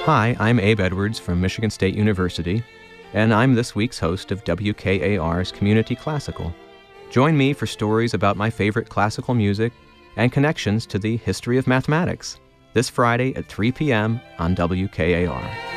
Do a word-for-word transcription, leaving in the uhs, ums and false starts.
Hi, I'm Abe Edwards from Michigan State University, and I'm this week's host of W K A R's Community Classical. Join me for stories about my favorite classical music and connections to the history of mathematics this Friday at three p.m. on W K A R.